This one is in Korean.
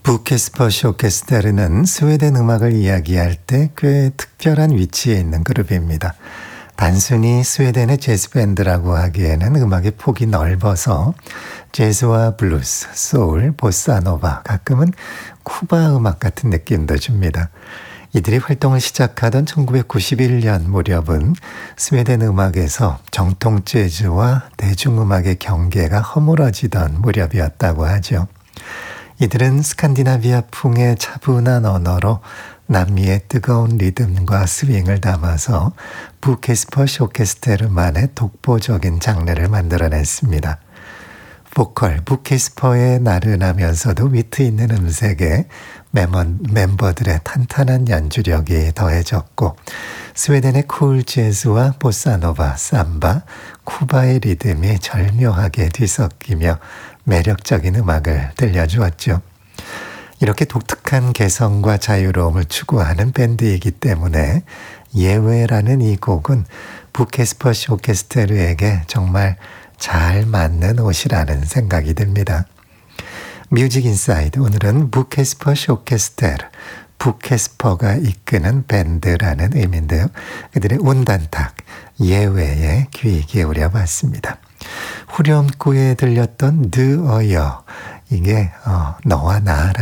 부케스퍼 쇼케스테르는 스웨덴 음악을 이야기할 때 꽤 특별한 위치에 있는 그룹입니다. 단순히 스웨덴의 재즈 밴드라고 하기에는 음악의 폭이 넓어서 재즈와 블루스, 소울, 보사노바, 가끔은 쿠바 음악 같은 느낌도 줍니다. 이들이 활동을 시작하던 1991년 무렵은 스웨덴 음악에서 정통 재즈와 대중음악의 경계가 허물어지던 무렵이었다고 하죠. 이들은 스칸디나비아풍의 차분한 언어로 남미의 뜨거운 리듬과 스윙을 담아서 부케스퍼 쇼케스테르만의 독보적인 장르를 만들어냈습니다. 보컬 부케스퍼의 나른하면서도 위트 있는 음색에 멤버들의 탄탄한 연주력이 더해졌고 스웨덴의 쿨 재즈와 보사노바, 삼바, 쿠바의 리듬이 절묘하게 뒤섞이며 매력적인 음악을 들려주었죠. 이렇게 독특한 개성과 자유로움을 추구하는 밴드이기 때문에 예외라는 이 곡은 부케스퍼 쇼케스테르에게 정말 잘 맞는 옷이라는 생각이 듭니다. 뮤직 인사이드, 오늘은 부케스퍼 쇼케스테르, 부케스퍼가 이끄는 밴드라는 의미인데요. 그들의 온단탁, 예외에 귀 기울여 봤습니다. 후렴구에 들렸던 드어여, 이게 너와 나